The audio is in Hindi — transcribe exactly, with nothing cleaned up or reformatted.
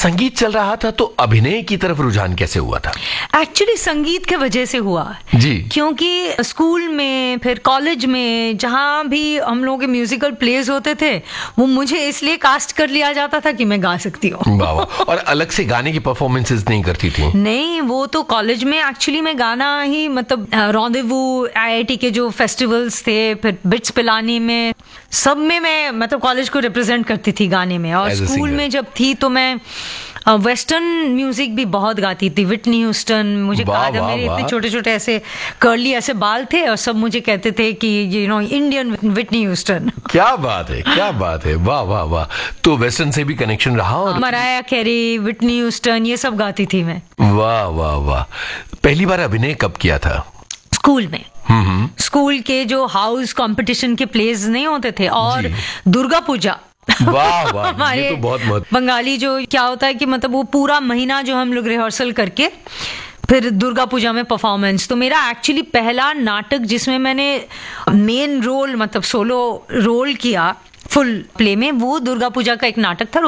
संगीत चल रहा था तो अभिनय की तरफ रुझान कैसे हुआ था? एक्चुअली संगीत के वजह से हुआ जी। क्योंकि स्कूल में फिर कॉलेज में जहाँ भी हम लोगों के म्यूजिकल प्लेज होते थे वो मुझे इसलिए कास्ट कर लिया जाता था कि मैं गा सकती हूँ। और अलग से गाने की परफॉर्मेंसेस नहीं करती थी? नहीं, वो तो कॉलेज में एक्चुअली मैं गाना ही मतलब रॉन्डेवू आईआईटी के जो फेस्टिवल्स थे फिर बिट्स पिलानी में सब में मैं मतलब कॉलेज को रिप्रेजेंट करती थी गाने में। और स्कूल में जब थी तो मैं वेस्टर्न म्यूजिक भी बहुत गाती थी। विटनी ह्यूस्टन, मुझे कहा था मेरे इतने छोटे छोटे ऐसे कर्ली ऐसे बाल थे और सब मुझे कहते थे कि you know Indian Whitney Houston. क्या बात है, क्या बात है, वाह वाह वाह। तो वेस्टर्न से भी कनेक्शन रहा? और मराया कैरी, विटनी ह्यूस्टन ये सब गाती थी मैं। वाह वाह वाह। पहली बार अभिनय कब किया था? स्कूल में। स्कूल के जो हाउस कंपटीशन के प्लेज नहीं होते थे और दुर्गा पूजा। वाह वाह, ये तो बहुत बहुत बंगाली जो क्या होता है कि मतलब वो पूरा महीना जो हम लोग रिहर्सल करके फिर दुर्गा पूजा में परफॉर्मेंस। तो मेरा एक्चुअली पहला नाटक जिसमें मैंने मेन रोल मतलब सोलो रोल किया फुल प्ले में वो दुर्गा पूजा का एक नाटक था।